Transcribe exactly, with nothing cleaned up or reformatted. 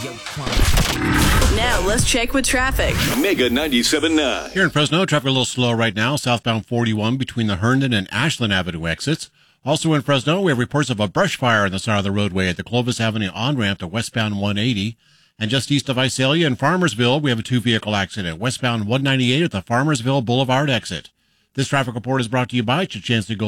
Now let's check with traffic. Mega ninety-seven point nine. Here in Fresno, traffic a little slow right now, southbound forty-one between the Herndon and Ashland Avenue exits. Also in Fresno, we have reports of a brush fire on the side of the roadway at the Clovis Avenue on-ramp to westbound one eighty. And just east of Visalia in Farmersville, we have a two-vehicle accident, westbound one ninety-eight at the Farmersville Boulevard exit. This traffic report is brought to you by Chichancy Gold.